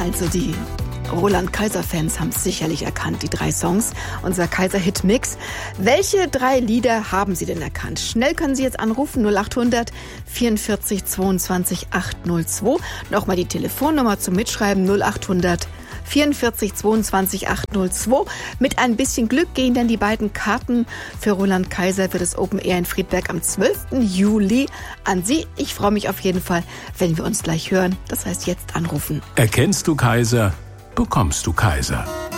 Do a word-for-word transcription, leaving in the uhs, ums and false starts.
Also die Roland-Kaiser-Fans haben es sicherlich erkannt, die drei Songs, unser Kaiser-Hit-Mix. Welche drei Lieder haben Sie denn erkannt? Schnell können Sie jetzt anrufen, null acht hundert vierundvierzig zweiundzwanzig achthundertzwei. Nochmal die Telefonnummer zum Mitschreiben, null acht hundert vierundvierzig zweiundzwanzig achthundertzwei. Mit ein bisschen Glück gehen dann die beiden Karten für Roland Kaiser für das Open Air in Friedberg am zwölften Juli an Sie. Ich freue mich auf jeden Fall, wenn wir uns gleich hören. Das heißt, jetzt anrufen. Erkennst du Kaiser, bekommst du Kaiser.